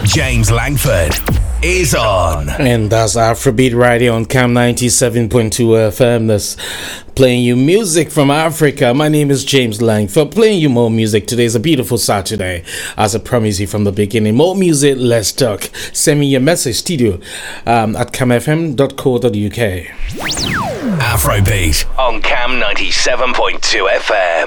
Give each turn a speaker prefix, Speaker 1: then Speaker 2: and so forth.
Speaker 1: James Langford is on.
Speaker 2: And that's Afrobeat right here on Cam 97.2 FM. That's playing you music from Africa. My name is James Langford, playing you more music. Today is a beautiful Saturday. As I promised you from the beginning, more music, less talk. Send me your message, studio at camfm.co.uk.
Speaker 1: Afrobeat on Cam 97.2 FM.